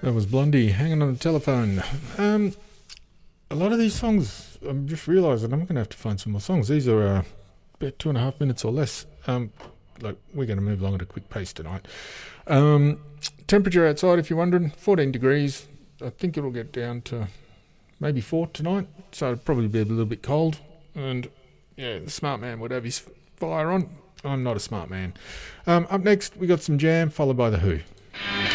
That was Blondie hanging on the telephone. A lot of these songs, I'm just realising I'm going to have to find some more songs. These are about 2.5 minutes or less. We're going to move along at a quick pace tonight. Temperature outside, if you're wondering, 14 degrees. I think it'll get down to maybe 4 tonight, so it'll probably be a little bit cold. And yeah, the smart man would have his fire on. I'm not a smart man. Up next, we got some Jam, followed by The Who.